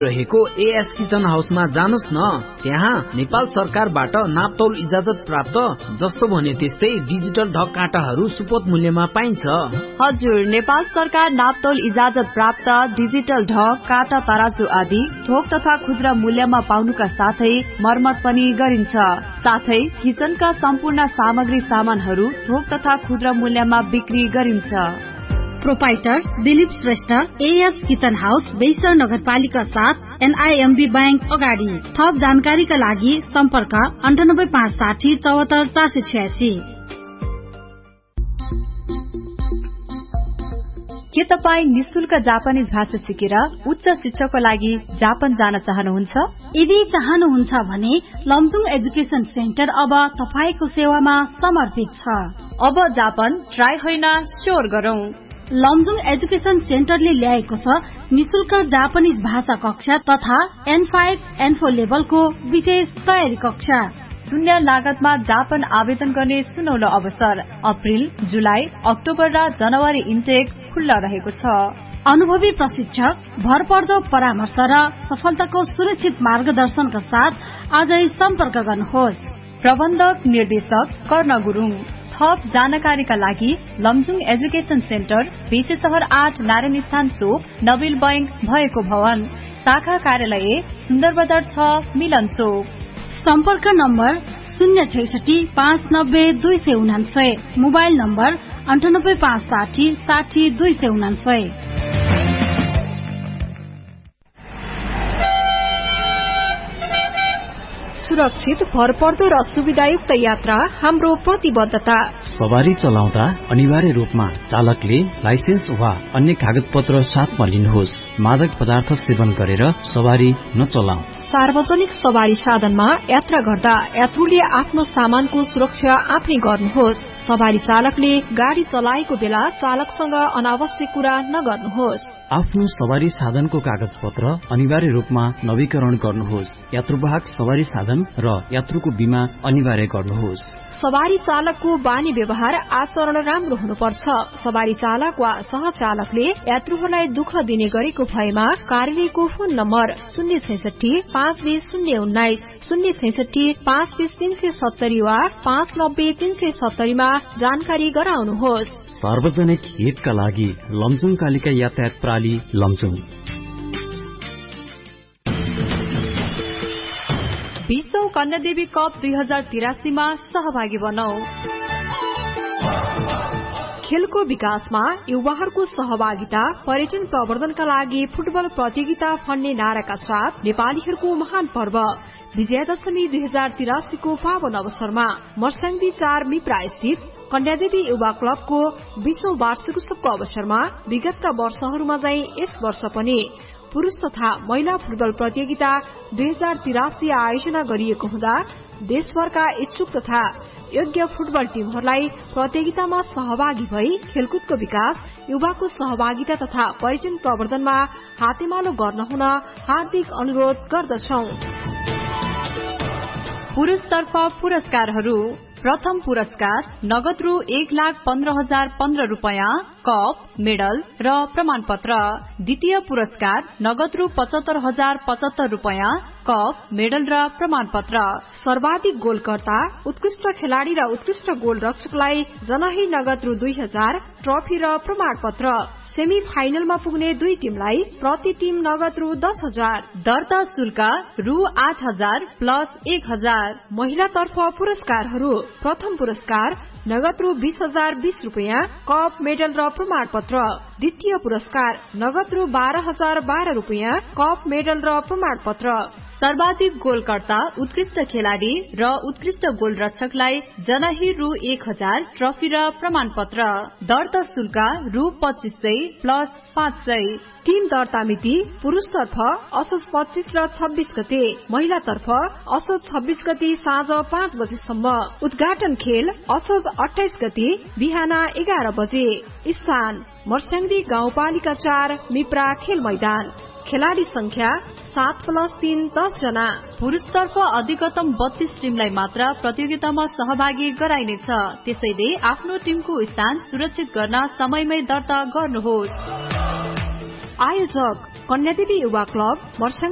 रहेको as kitchen हाउसमा जानुस् न। त्यहाँ नेपाल सरकारबाट नापतौल इजाजत प्राप्त जस्तो भने त्यस्तै डिजिटल ढक काँटाहरू सुपथ मूल्यमा पाइन्छ। हजुर, नेपाल सरकार नापतौल इजाजत प्राप्त डिजिटल ढक काँटा तराजु आदि थोक तथा खुद्रा मूल्यमा पाउनुका साथै मर्मत पनि गरिन्छ। साथै किचनका सम्पूर्ण सामग्री सामानहरू थोक तथा खुद्रा मूल्यमा बिक्री गरिन्छ। Proprietor Dilip Shrestha, as kitchen house, बेइसर नगरपालिका 7, एनआईएमबी बैंक अगाडि। थप जानकारीका लागि सम्पर्क 9856 74 486। के तपाई निशुल्क जापानिज भाषा सिकेर उच्च शिक्षाको लागि जापान जान चाहनुहुन्छ? यदि चाहनुहुन्छ भने लमजुङ एजुकेशन सेन्टर अब तपाईको सेवामा समर्पित छ। अब जापान ट्राई होइन स्योर गरौं। लमजुङ एजुकेशन सेन्टरले ल्याएको छ निशुल्क जापानिज भाषा कक्षा तथा N5, N4 लेभलको विशेष तयारी कक्षा। शून्य लागतमा जापान आवेदन गर्ने सुनौलो अवसर। अप्रिल, जुलाई, अक्टोबर र जनवरी इन्टेक खुल्ला रहेको छ। अनुभवी प्रशिक्षक, भरपर्दो परामर्श र सफलताको सुरक्षित मार्गदर्शनका साथ आजै सम्पर्क गर्नुहोस्। प्रबन्धक निर्देशक कर्ण गुरुङ। थप जानकारीका लागि लमजुङ एजुकेशन सेन्टर, बीसी शहर 8, नारायण स्थान चोक, नबिल बैंक भएको भवन, शाखा कार्यालय सुन्दर बजार 6, मिलन चोक। सम्पर्क नम्बर 066 590 299, मोबाइल नम्बर 98 560 60 299। सुरक्षित, भरपर्दो र सुविधायुक्त यात्रा हाम्रो प्रतिबद्धता। सवारी चलाउँदा अनिवार्य रूपमा चालकले लाइसेन्स वा अन्य कागज पत्र साथमा लिनुहोस्। मादक पदार्थ सेवन गरेर सवारी नचलाऊ। सार्वजनिक सवारी साधनमा यात्रा गर्दा यात्रुले आफ्नो सामानको सुरक्षा आफै गर्नुहोस्। सवारी चालकले गाड़ी चलाएको बेला चालकसँग अनावश्यक कुरा नगर्नुहोस्। आफ्नो सवारी साधनको कागज पत्र अनिवार्य रूपमा नवीकरण गर्नुहोस्। यात्रुवाहक सवारी साधन र यात्रुको बीमा अनिवार्य गर्नुहोस्। सवारी चालकको बानी व्यवहार आचरण राम्रो हुनुपर्छ। सवारी चालक वा सहचालकले यात्रुहरूलाई दुःख दिने गरेको भएमा कार्यालयको फोन नम्बर 066 520 019, 066 520 370 वा 590 370 मा जानकारी गराउनुहोस्। सार्वजनिक हितका लागि लमजुङ कालिका यातायात प्रणाली लमजुङ। विश्व कन्यादेवी कप 2083 मा सहभागी बनौं। खेलको विकासमा युवाहरूको सहभागिता, पर्यटन प्रवर्धनका लागि फुटबल प्रतियोगिता फन्ने नाराका साथ नेपालीहरूको महान पर्व विजयादशमी 2083 को पावन अवसरमा मर्स्याङ्दी 4 मिप्रा स्थित कन्यादेवी युवा क्लबको 20औं वार्षिक उत्सवको अवसरमा विगतका वर्षहरूमा झैं यस वर्ष पनि पुरूष तथा महिला फुटबल प्रतियोगिता 2083 आयोजना गरिएको हुँदा देशभरका इच्छुक तथा योग्य फुटबल टिमहरूलाई प्रतियोगितामा सहभागी भई खेलकुदको विकास, युवाको सहभागिता तथा पर्यटन प्रवर्धनमा हातेमालो गर्न हुन हार्दिक अनुरोध गर्दछौं। पुरुषतर्फ पुरस्कारहरू। प्रथम पुरस्कार नगद रु 1,15,015 रुपैयाँ, कप, मेडल र प्रमाणपत्र। द्वितीय पुरस्कार नगद रु 75,075 रुपैयाँ, कप, मेडल र प्रमाणपत्र। सर्वाधिक गोलकर्ता, उत्कृष्ट खेलाड़ी र उत्कृष्ट गोल रक्षकलाई जनही नगद रु 2,000, ट्रफी र प्रमाणपत्र। सेमी फाइनलमा पुग्ने 2 टिमलाई प्रति टिम नगद रु 10,000। दर्ता शुल्क रु 8,000 प्लस 1,000। महिला तर्फ पुरस्कारहरू। प्रथम पुरस्कार नगद रु 20,020 रुपैयाँ, कप, मेडल र प्रमाणपत्र। द्वितीय पुरस्कार नगद रु 12,012 रुपैयाँ, कप, मेडल र प्रमाणपत्र। सर्वाधिक गोलकर्ता, उत्कृष्ट खेलाड़ी र उत्कृष्ट गोल रक्षकलाई जनही रु 1,000, ट्रफी र प्रमाणपत्र। दर्ता शुल्क रु 2500 प्लस 500। टिम दर्ता मिति पुरूषतर्फ असोज 25 र 26 गते, महिलातर्फ असोज 26 गते साँझ 5 बजेसम्म। उद्घाटन खेल असोज 28 गते बिहान 11 बजे। स्थान मर्स्याङ्दी गाउँपालिका 4 मिप्रा खेल मैदान। खेलाड़ी संख्या 7+3 10 जना। पुरुषतर्फ अधिकतम 32 टिमलाई मात्र प्रतियोगितामा सहभागी गराइनेछ। त्यसैले आफ्नो टिमको स्थान सुरक्षित गर्न समयमै दर्ता गर्नुहोस्। आयोजक कन्यादेवी युवा क्लब मर्स्याङ्दी।